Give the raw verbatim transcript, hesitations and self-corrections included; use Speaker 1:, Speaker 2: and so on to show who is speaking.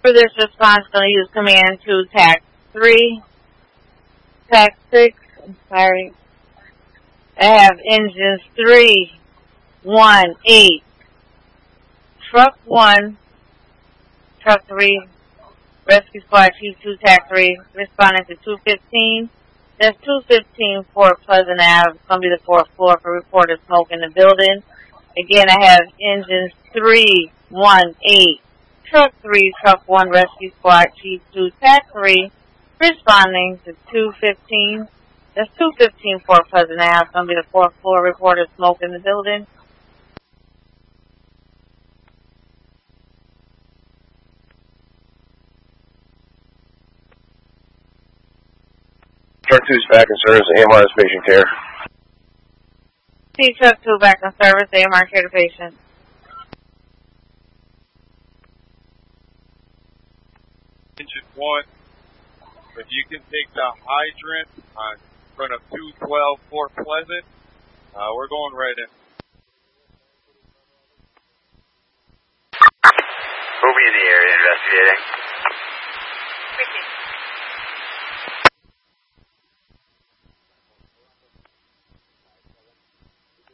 Speaker 1: For this response, I'm going to use command two, tac three, tac six, I'm sorry. I have engines three, one, eight, truck one, truck three, rescue squad chief two, tac three, responding to two fifteen. That's two fifteen Fort Pleasant Avenue. It's going to be the fourth floor for reported smoke in the building. Again, I have engines three, one, eight, truck three, truck one, rescue squad chief two, tac three, responding to two fifteen. That's two fifteen Fort Pleasant Avenue. It's going to be the fourth floor reported smoke in the building.
Speaker 2: Truck two is back in service, A M R is patient care.
Speaker 1: C Truck two back in service, A M R care to patient.
Speaker 3: Engine one, if you can take the hydrant on front of two twelve Fort Pleasant, uh, we're going right in.
Speaker 4: We'll be in the area investigating.